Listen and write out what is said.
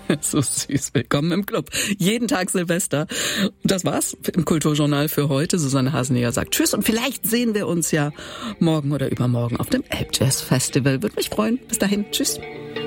So süß. Willkommen im Club. Jeden Tag Silvester. Und das war's im Kulturjournal für heute. Susanne Hasenier sagt Tschüss und vielleicht sehen wir uns ja morgen oder übermorgen auf dem Elbjazz Festival. Würde mich freuen. Bis dahin. Tschüss.